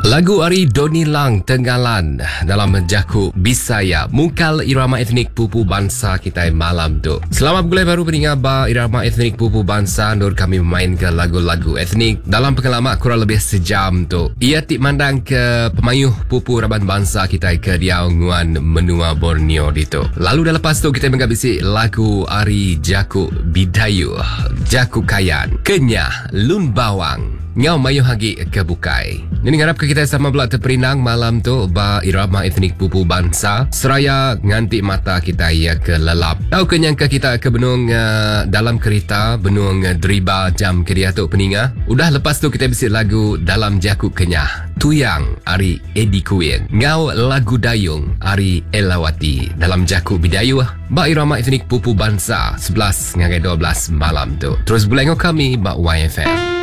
Lagu Ari Doni Lang Tenggalan dalam Jaku Bisaya mungkal irama etnik pupu bangsa kita malam tu. Selamat mulai baru pendengar irama etnik pupu bangsa. Nur kami memainkan lagu-lagu etnik dalam pengalaman kurang lebih sejam tu. Ia tik mandang ke pemayuh pupu raban bangsa kita ke Riau Nguan Menua Borneo itu. Lalu dah lepas tu kita menghabisi lagu Ari Jaku Bidayu Jaku Kayan Kenyah Lun Bawang Ngau mayu hagi ke bukai. Ini harap kita sama belak terperinang malam tu irama etnik pupu bangsa seraya nganti mata kita ia ke lelap. Tahu kenyang ke kita ke benung dalam kereta benung deriba jam kedia tu peninga. Udah lepas tu kita bisik lagu dalam Jaku Kenyah Tuyang Ari Edi Kuing Ngau lagu Dayung Ari Elawati dalam Jaku Bidayu irama etnik pupu bangsa 11 ngangai 12 malam tu. Terus bulai kami YFM.